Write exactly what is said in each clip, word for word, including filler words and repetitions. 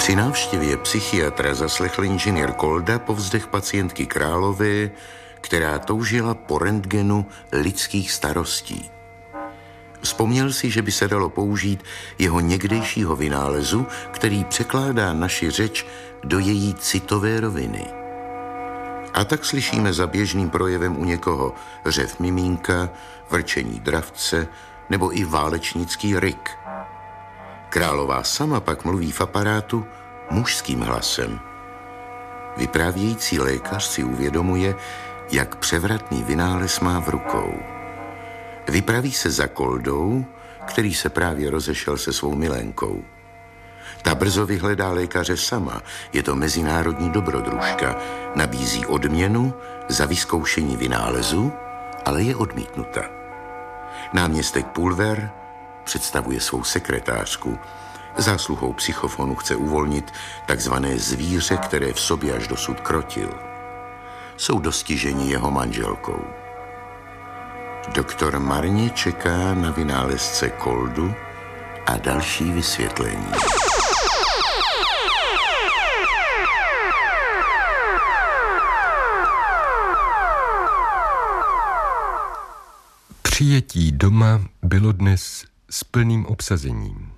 Při návštěvě psychiatra zaslechl inženýr Kolda povzdech pacientky Králové, která toužila po rentgenu lidských starostí. Vzpomněl si, že by se dalo použít jeho někdejšího vynálezu, který překládá naši řeč do její citové roviny. A tak slyšíme za běžným projevem u někoho řev mimínka, vrčení dravce nebo i válečnický ryk. Králová sama pak mluví v aparátu mužským hlasem. Vyprávějící lékař si uvědomuje, jak převratný vynález má v rukou. Vypraví se za Koldou, který se právě rozešel se svou milenkou. Ta brzo vyhledá lékaře sama, je to mezinárodní dobrodružka, nabízí odměnu za vyzkoušení vynálezu, ale je odmítnuta. Náměstek Pulver představuje svou sekretářku. Zásluhou psychofonu chce uvolnit takzvané zvíře, které v sobě až dosud krotil. Jsou dostiženi jeho manželkou. Doktor marně čeká na vynálezce Koldu a další vysvětlení. Přijetí doma bylo dnes s plným obsazením.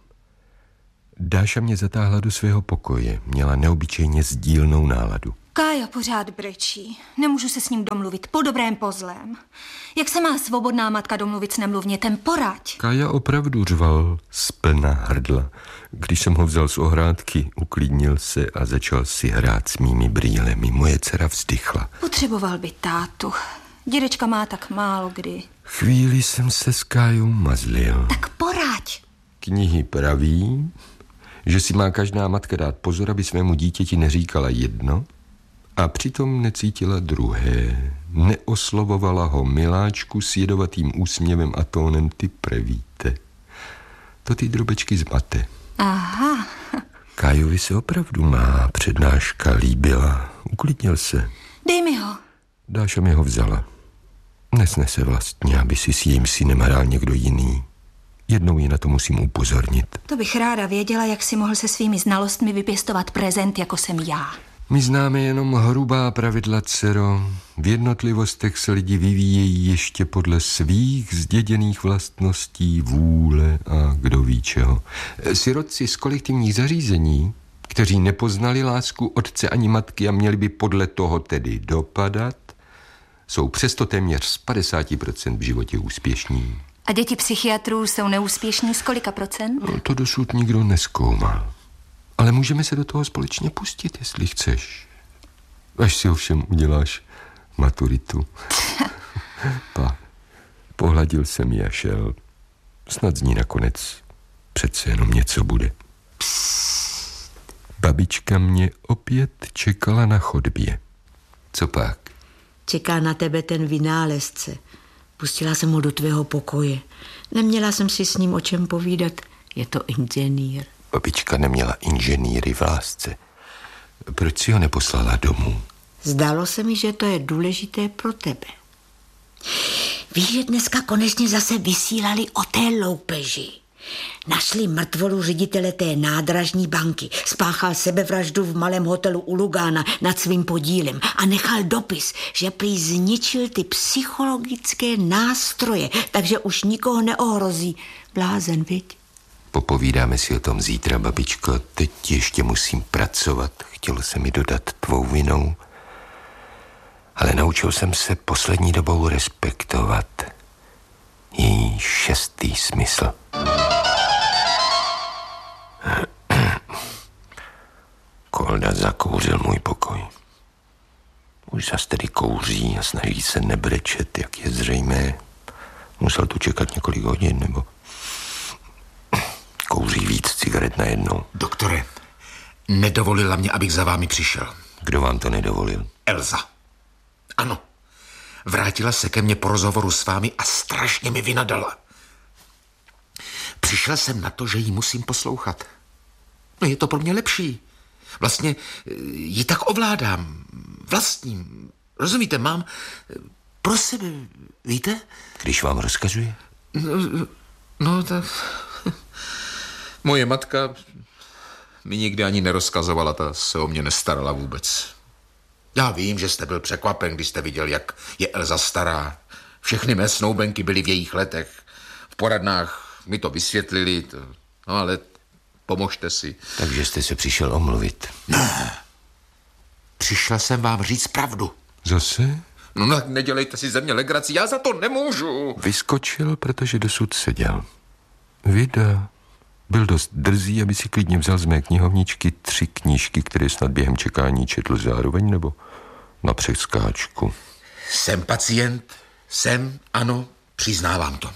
Dáša mě zatáhla do svého pokoje, měla neobyčejně sdílnou náladu. Kája pořád brečí, nemůžu se s ním domluvit, po dobrém po zlém. Jak se má svobodná matka domluvit s nemluvnětem, poraď. Kája opravdu řval z plna hrdla. Když jsem ho vzal z ohrádky, uklidnil se a začal si hrát s mými brýlemi. Moje dcera vzdychla. Potřeboval by tátu. Dědečka má tak málo kdy. Chvíli jsem se s Kájou mazlil. Tak poraď. Knihy praví, že si má každá matka dát pozor, aby svému dítěti neříkala jedno a přitom necítila druhé. Neoslovovala ho miláčku s jedovatým úsměvem a tónem ty prevíte. To ty drobečky zmate. Aha. Kájovi se opravdu má přednáška líbila. Uklidnil se. Dej mi ho. Dáša mi ho vzala. Nesnese vlastně, aby si s jejím synem hrál někdo jiný. Jednou ji na to musím upozornit. To bych ráda věděla, jak si mohl se svými znalostmi vypěstovat prezent, jako jsem já. My známe jenom hrubá pravidla, dcero. V jednotlivostech se lidi vyvíjejí ještě podle svých zděděných vlastností, vůle a kdo ví čeho. Sirotci z kolektivních zařízení, kteří nepoznali lásku otce ani matky a měli by podle toho tedy dopadat, jsou přesto téměř z padesáti procent v životě úspěšní. A děti psychiatrů jsou neúspěšní z kolika procent? No, to dosud nikdo nezkoumal. Ale můžeme se do toho společně pustit, jestli chceš. Až si ovšem uděláš maturitu. Pa, pohladil jsem ji a šel. Snad z ní nakonec přece jenom něco bude. Psst. Babička mě opět čekala na chodbě. Co pak? Čeká na tebe ten vynálezce. Pustila jsem ho do tvého pokoje. Neměla jsem si s ním o čem povídat. Je to inženýr. Babička neměla inženýry v lásce. Proč si ho neposlala domů? Zdálo se mi, že to je důležité pro tebe. Víš, že dneska konečně zase vysílali o té loupeži. Našli mrtvolu ředitele té nádražní banky. Spáchal sebevraždu v malém hotelu u Lugána nad svým podílem a nechal dopis, že prý zničil ty psychologické nástroje, takže už nikoho neohrozí. Blázen, viď? Popovídáme si o tom zítra, babičko. Teď ještě musím pracovat. Chtělo se mi dodat tvou vinou. Ale naučil jsem se poslední dobou respektovat její šestý smysl. Kolda zakouřil můj pokoj. Už zas tedy kouří a snaží se nebrečet, jak je zřejmé. Musel tu čekat několik hodin, nebo kouří víc cigaret najednou. Doktore, nedovolila mě, abych za vámi přišel. Kdo vám to nedovolil? Elza. Ano. Vrátila se ke mně po rozhovoru s vámi a strašně mi vynadala. Přišel jsem na to, že ji musím poslouchat. No je to pro mě lepší. Vlastně ji tak ovládám. Vlastním. Rozumíte, mám pro sebe, víte? Když vám rozkazuje? No, no tak... Moje matka mi nikdy ani nerozkazovala, ta se o mě nestarala vůbec. Já vím, že jste byl překvapen, když jste viděl, jak je Elza stará. Všechny mé snoubenky byly v jejich letech. V poradnách mi to vysvětlili, to, no ale pomožte si. Takže jste se přišel omluvit. Ne. Přišel jsem vám říct pravdu. Zase? No, no nedělejte si ze mě legraci, já za to nemůžu. Vyskočil, protože dosud seděl. Vida. Byl dost drzý, aby si klidně vzal z mé knihovničky tři knížky, které snad během čekání četl zároveň, nebo na přeskáčku. Jsem pacient, jsem, ano, přiznávám to.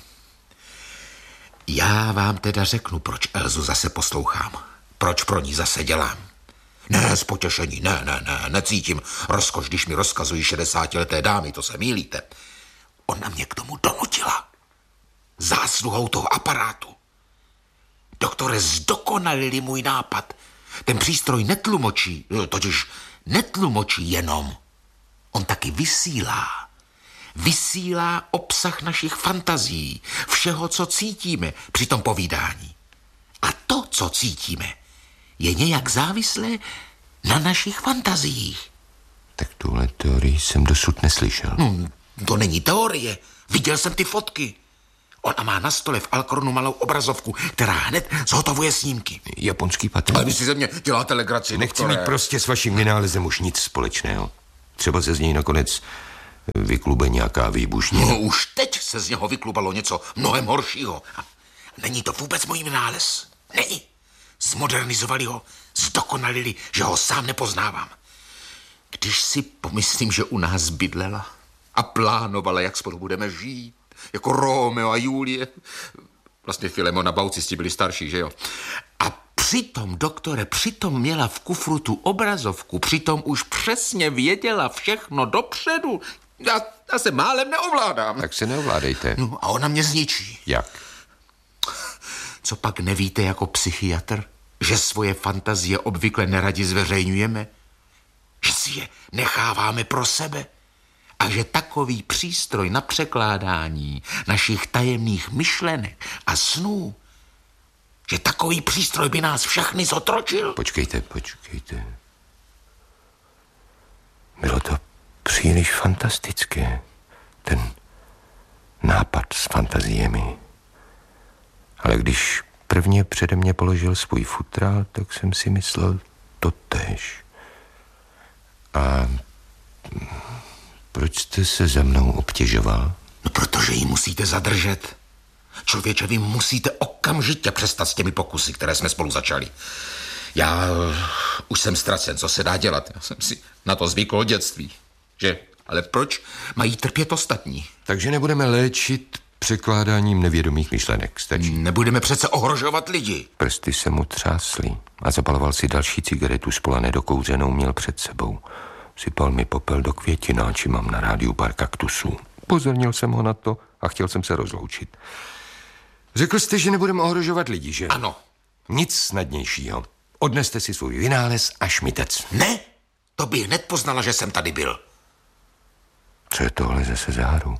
Já vám teda řeknu, proč Elzu zase poslouchám. Proč pro ní zase dělám. Ne, z potěšení, ne, ne, ne, necítím rozkoš, když mi rozkazují šedesátileté dámy, to se mýlíte. Ona mě k tomu donutila. Zásluhou toho aparátu. Doktore, zdokonalili můj nápad. Ten přístroj netlumočí, totiž netlumočí jenom. On taky vysílá. Vysílá obsah našich fantazií, všeho, co cítíme při tom povídání. A to, co cítíme, je nějak závislé na našich fantaziích. Tak tuhle teorii jsem dosud neslyšel. Hmm, to není teorie. Viděl jsem ty fotky. Ona má na stole v Alkronu malou obrazovku, která hned zhotovuje snímky. Japonský patent. Ale vy si ze mě děláte legraci, Nechci doktore. mít prostě s vaším vynálezem už nic společného. Třeba se z něj nakonec vyklube nějaká výbušnina. No už teď se z něho vyklubalo něco mnohem horšího. A není to vůbec můj vynález. Není. Zmodernizovali ho, zdokonalili, že ho sám nepoznávám. Když si pomyslím, že u nás bydlela a plánovala, jak spolu budeme žít, jako Romeo a Julie. Vlastně Filemon a Baucisti byli starší, že jo? A přitom, doktore, přitom měla v kufru tu obrazovku, přitom už přesně věděla všechno dopředu. Já, já se málem neovládám. Tak se neovládejte. No a ona mě zničí. Jak? Co pak nevíte jako psychiatr? Že svoje fantazie obvykle neradi zveřejňujeme? Že si je necháváme pro sebe? A že takový přístroj na překládání našich tajemných myšlenek a snů, že takový přístroj by nás všechny zotročil? Počkejte, počkejte. Bylo to příliš fantastické, ten nápad s fantaziemi. Ale když prvně přede mě položil svůj futrál, tak jsem si myslel totéž. A proč jste se za mnou obtěžoval? No, protože ji musíte zadržet. Člověče, vy musíte okamžitě přestat s těmi pokusy, které jsme spolu začali. Já uh, už jsem ztracen, co se dá dělat. Já jsem si na to zvykl od dětství. Že? Ale proč mají trpět ostatní? Takže nebudeme léčit překládáním nevědomých myšlenek, stačí. Nebudeme přece ohrožovat lidi. Prsty se mu třásly a zapaloval si další cigaretu spola nedokouřenou měl před sebou. Sypal mi popel do květináči, mám na rádiu pár kaktusů. Pozornil jsem ho na to a chtěl jsem se rozloučit. Řekl jste, že nebudeme ohrožovat lidi, že? Ano. Nic snadnějšího. Odneste si svůj vynález a šmitec. Ne, to by hned poznala, že jsem tady byl. Co je tohle zase za hru?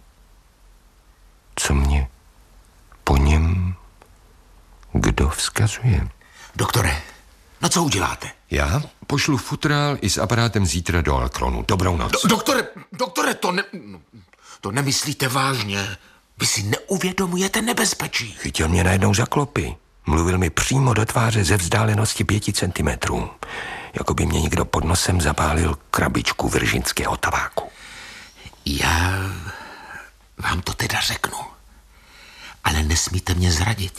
Co mě po něm kdo vzkazuje? Doktore, no co uděláte? Já pošlu futrál i s aparátem zítra do Alkronu. Dobrou noc. Do, doktore, doktore, to, ne, to nemyslíte vážně. Vy si neuvědomujete nebezpečí. Chytil mě najednou za klopy. Mluvil mi přímo do tváře ze vzdálenosti pěti centimetrů. Jako by mě někdo pod nosem zapálil krabičku viržinského tabáku. Já vám to teda řeknu. Ale nesmíte mě zradit.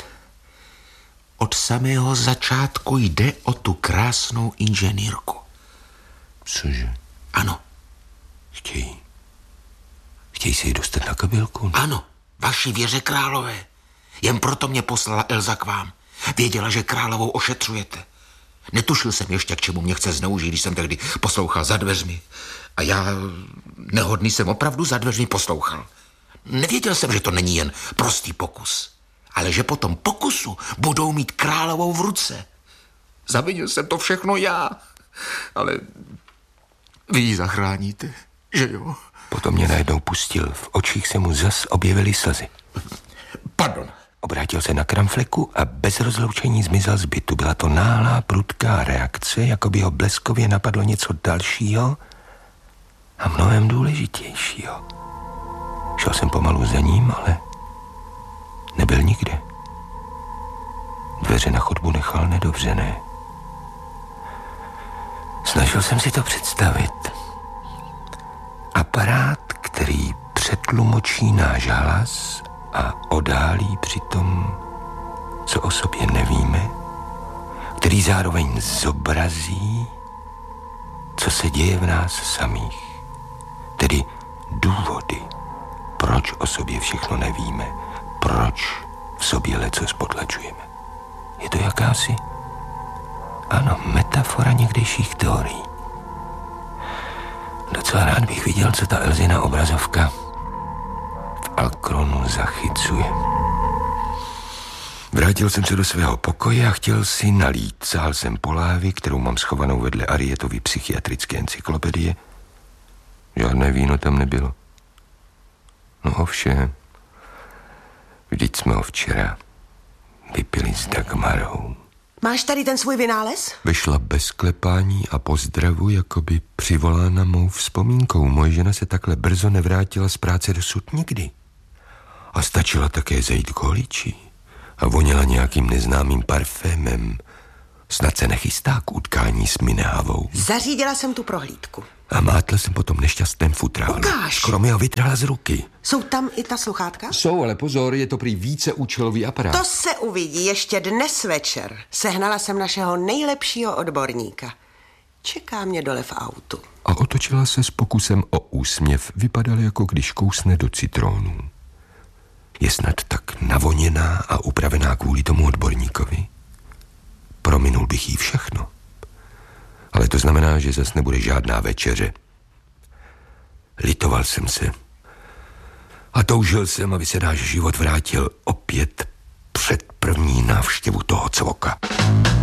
Od samého začátku jde o tu krásnou inženýrku. Cože? Ano. Chtějí. Chtějí se jí dostat na kabelku? Ano, vaši věře králové. Jen proto mě poslala Elza k vám. Věděla, že královou ošetřujete. Netušil jsem ještě, k čemu mě chce zneužít, když jsem tehdy poslouchal za dveřmi. A já, nehodný, jsem opravdu za dveřmi poslouchal. Nevěděl jsem, že to není jen prostý pokus, ale že po tom pokusu budou mít královou v ruce. Zavinil jsem to všechno já, ale vy ji zachráníte, že jo? Potom mě najednou pustil. V očích se mu zas objevily slzy. Pardon. Obrátil se na kramfleku a bez rozloučení zmizel z bytu. Byla to náhlá, prudká reakce, jako by ho bleskově napadlo něco dalšího a mnohem důležitějšího. Šel jsem pomalu za ním, ale nebyl nikde. Dveře na chodbu nechal nedovřené. Snažil jsem si to představit. Aparát, který přetlumočí náš hlas a odálí přitom, co o sobě nevíme, který zároveň zobrazí, co se děje v nás samých. Tedy důvody, proč o sobě všechno nevíme, proč v sobě lecos potlačujeme. Je to jakási, ano, metafora někdejších teorií. Docela rád bych viděl, co ta Elzina obrazovka v Alkronu zachycuje. Vrátil jsem se do svého pokoje a chtěl si nalít. Sahal jsem po láhvi, kterou mám schovanou vedle Arietovy psychiatrické encyklopedie. Žádné víno tam nebylo. No ovšem, vždyť jsme ho včera vypili s Dagmarou. Máš tady ten svůj vynález? Vyšla bez klepání a pozdravu, jako by přivolána mou vzpomínkou. Moje žena se takhle brzo nevrátila z práce dosud nikdy. A stačila také zajít k holiči a voněla nějakým neznámým parfémem. Snad se nechystá k utkání s Minehavou. Zařídila jsem tu prohlídku. A mátl jsem potom nešťastném futrálu. Ukáž! Skoro mi ho vytrhla z ruky. Jsou tam i ta sluchátka? Jsou, ale pozor, je to prý víceúčelový aparát. To se uvidí ještě dnes večer. Sehnala jsem našeho nejlepšího odborníka. Čeká mě dole v autu. A otočila se s pokusem o úsměv. Vypadal, jako když kousne do citrónů. Je snad tak navoněná a upravená kvůli tomu odborníkovi? Prominul bych jí všechno. Ale to znamená, že zas nebude žádná večeře. Litoval jsem se. A toužil jsem, aby se náš život vrátil opět před první návštěvu toho cvoka.